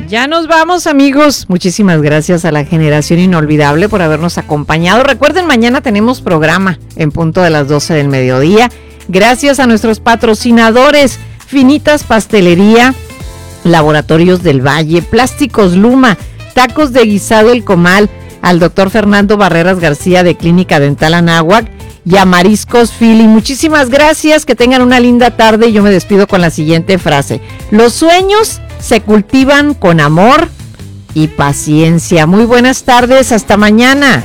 Ya nos vamos, amigos. Muchísimas gracias a la Generación Inolvidable por habernos acompañado. Recuerden, mañana tenemos programa en punto de las 12 del mediodía. Gracias a nuestros patrocinadores, Finitas Pastelería, Laboratorios del Valle, Plásticos Luma, Tacos de Guisado El Comal, al doctor Fernando Barreras García de Clínica Dental Anáhuac y a Mariscos Philly. Muchísimas gracias, que tengan una linda tarde y yo me despido con la siguiente frase. Los sueños se cultivan con amor y paciencia. Muy buenas tardes, hasta mañana.